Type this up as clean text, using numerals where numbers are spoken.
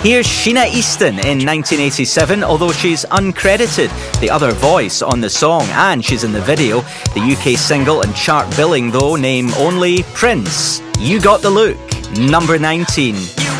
Here's Sheena Easton in 1987, although she's uncredited. The other voice on the song, and she's in the video. The UK single and chart billing, though, name only Prince. You Got the Look, number 19.